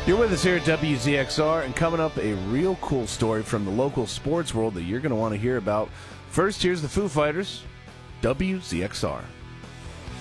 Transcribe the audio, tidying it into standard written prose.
You're with us here at WZXR, and coming up, a real cool story from the local sports world that you're going to want to hear about. First, here's the Foo Fighters, WZXR.